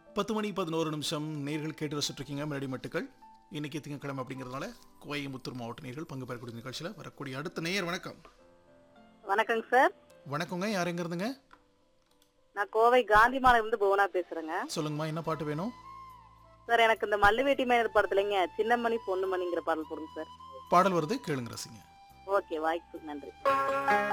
10 மணி 11 நிமிஷம் நேர்கள் கேட்டு ரசிச்சுட்டு இருக்கீங்க மெலடி மட்டுக்கள். இன்னைக்கு திங்கட்கிழமை அப்படிங்கிறதுனால கோயம்புத்தூர் மாவட்ட நேர்கள் பங்கு பெறக்கூடிய நிகழ்ச்சியில் வரக்கூடிய அடுத்த நேயர் வணக்கம். வணக்கங்க சார். வணக்கங்க, யார் எங்க இருந்துங்க? நான் கோவை காந்திமால இருந்து புவனா பேசுறேங்க. சொல்லுங்கம்மா, என்ன பாட்டு வேணும்? சார் எனக்கு இந்த மல்லுவேட்டி மேனர் படத்துலங்க சின்னமணி பொண்ணுமணிங்கிற பாடல் போடுங்க சார். பாடல் வருது, கேளுங்க, ரசிங்க. ஓகே, வாய்ப்புக்கு நன்றி.